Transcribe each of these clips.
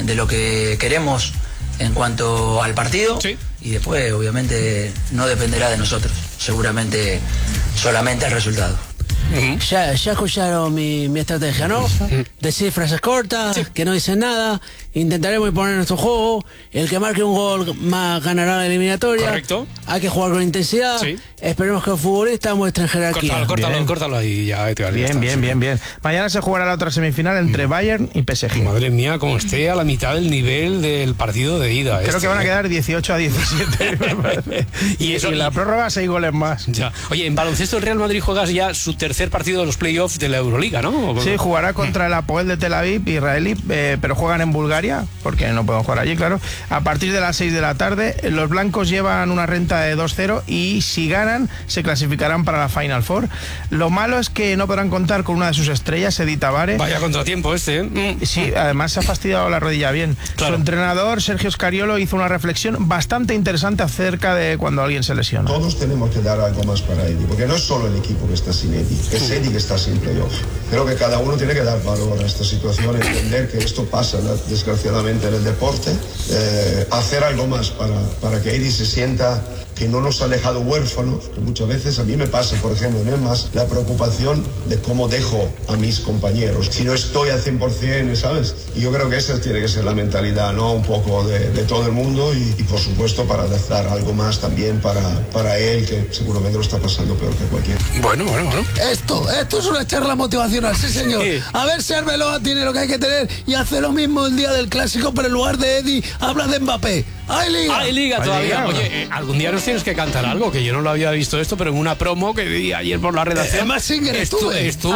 de lo que queremos en cuanto al partido. Sí. Y después, obviamente, no dependerá de nosotros. Seguramente solamente el resultado. Ya escucharon mi estrategia, ¿no? Decir frases cortas, que no dicen nada. Intentaremos imponer nuestro juego. El que marque un gol más ganará la eliminatoria. Correcto. Hay que jugar con intensidad. Sí. Esperemos que los futbolistas muestren jerarquía. Córtalo ahí ya. Bien. Mañana se jugará la otra semifinal entre Bayern y PSG. Madre mía, como esté a la mitad del nivel del partido de ida. Creo que van a quedar 18-17. y la prórroga 6 goles más. Ya. Oye, en baloncesto el Real Madrid juega ya su tercer partido de los playoffs de la Euroliga, ¿no? Sí, jugará contra el Hapoel de Tel Aviv, israelí, pero juegan en Bulgaria, porque no pueden jugar allí, claro. A partir de las 6 de la tarde, los blancos llevan una renta de 2-0 y si ganan, se clasificarán para la Final Four. Lo malo es que no podrán contar con una de sus estrellas, Edi Tabárez. Vaya contratiempo ¿eh? Sí, además se ha fastidiado la rodilla bien. Claro. Su entrenador, Sergio Scariolo, hizo una reflexión bastante interesante acerca de cuando alguien se lesiona. Todos tenemos que dar algo más para Edi, porque no es solo el equipo que está sin Edi, es Edi que está sin playoff. Creo que cada uno tiene que dar valor a esta situación, entender que esto pasa, desgraciadamente, en el deporte, hacer algo más para que Edi se sienta que no nos ha dejado huérfanos, que muchas veces a mí me pasa, por ejemplo, no es más la preocupación de cómo dejo a mis compañeros, si no estoy al 100%, ¿sabes? Y yo creo que esa tiene que ser la mentalidad, ¿no? Un poco de todo el mundo y por supuesto para dar algo más también para él, que seguramente lo está pasando peor que cualquiera. Bueno. Esto es una charla motivacional, sí señor. Sí. A ver si Arbeloa tiene lo que hay que tener y hace lo mismo el día del clásico, pero en lugar de Edi habla de Mbappé. ¡Hay liga todavía! Oye, algún día nos tienes que cantar algo, que yo no lo había visto esto, pero en una promo que vi ayer por la redacción. Mask Singer estuvo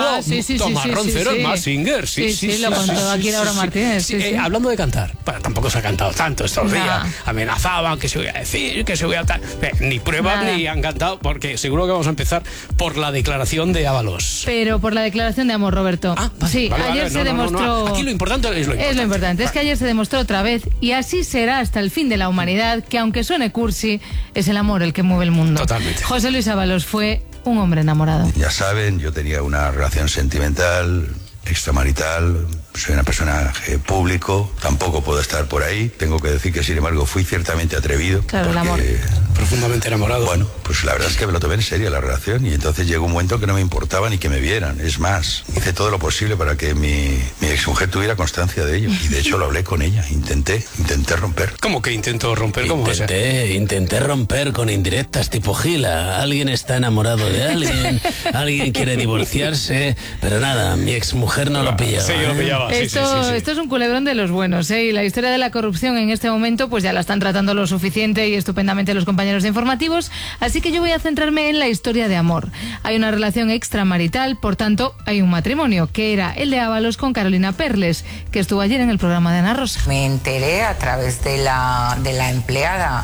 Tomás Roncero, Mask Singer. Sí, lo contó aquí Laura Martínez. Hablando de cantar, tampoco se ha cantado tanto estos días. Amenazaban que se voy a decir, que se voy a... Ni pruebas ni han cantado, porque seguro que vamos a empezar por la declaración de Ábalos. Pero por la declaración de amor, Roberto. Ayer se demostró... Aquí lo importante es lo importante. Es lo importante, es que ayer se demostró otra vez, y así será hasta el fin de la humanidad, que aunque suene cursi, es el amor el que mueve el mundo. Totalmente. José Luis Ábalos fue un hombre enamorado. Ya saben, yo tenía una relación sentimental, extramarital, soy una persona público, tampoco puedo estar por ahí. Tengo que decir que, sin embargo, fui ciertamente atrevido. Claro, el amor. Profundamente enamorado. Bueno, pues la verdad es que me lo tomé en serio la relación y entonces llegó un momento que no me importaba ni que me vieran. Es más, hice todo lo posible para que mi exmujer tuviera constancia de ello y de hecho lo hablé con ella. Intenté romper. ¿Cómo que intentó romper? Intenté romper con indirectas tipo Gila. Alguien está enamorado de alguien, alguien quiere divorciarse, pero nada, mi exmujer no lo pillaba. Sí, lo pillaba. Esto es un culebrón de los buenos, ¿eh? Y la historia de la corrupción en este momento pues ya la están tratando lo suficiente y estupendamente los compañeros de informativos, así que yo voy a centrarme en la historia de amor. Hay una relación extramarital, por tanto hay un matrimonio, que era el de Ábalos con Carolina Perles, que estuvo ayer en el programa de Ana Rosa. Me enteré a través de la empleada.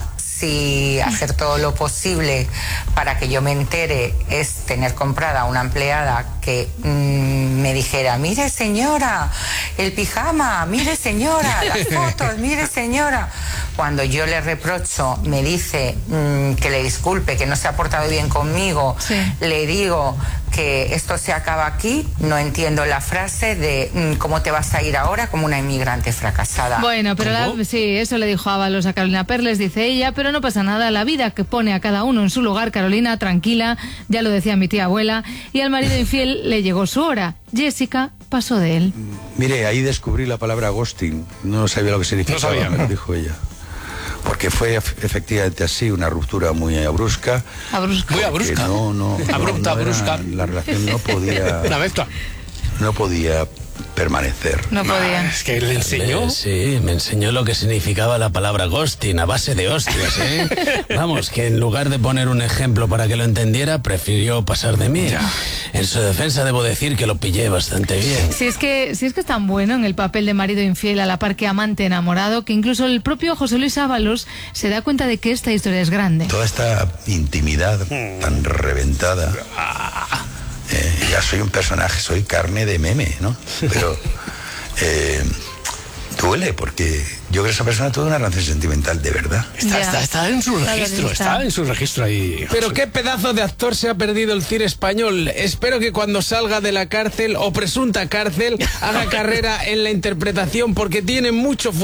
Si hacer todo lo posible para que yo me entere es tener comprada una empleada que me dijera, mire señora, el pijama, mire señora, las fotos, mire señora. Cuando yo le reprocho, me dice que le disculpe, que no se ha portado bien conmigo, le digo que esto se acaba aquí, no entiendo la frase de cómo te vas a ir ahora como una inmigrante fracasada. Bueno, pero sí, eso le dijo Ábalos a Carolina Perles, dice ella, pero no pasa nada, la vida que pone a cada uno en su lugar, Carolina, tranquila, ya lo decía mi tía abuela, y al marido infiel le llegó su hora. Jessica pasó de él. Mire, ahí descubrí la palabra ghosting, no sabía lo que significaba, me lo dijo ella. Porque fue efectivamente así, una ruptura muy brusca. Muy abrupta. Abrupta, brusca. La relación no podía... La mezcla. No podía permanecer. No podía. Es que le enseñó. Sí, me enseñó lo que significaba la palabra ghosting a base de hostias, ¿eh? Vamos, que en lugar de poner un ejemplo para que lo entendiera, prefirió pasar de mí. En su defensa debo decir que lo pillé bastante bien. Si es que es tan bueno en el papel de marido infiel a la par que amante enamorado, que incluso el propio José Luis Ábalos se da cuenta de que esta historia es grande. Toda esta intimidad tan reventada... ya soy un personaje, soy carne de meme, ¿no? Pero duele porque yo creo que esa persona tuvo una relación sentimental de verdad. Está en su registro, está en su registro ahí. Pero qué pedazo de actor se ha perdido el cine español. Espero que cuando salga de la cárcel o presunta cárcel haga carrera en la interpretación porque tiene mucho futuro.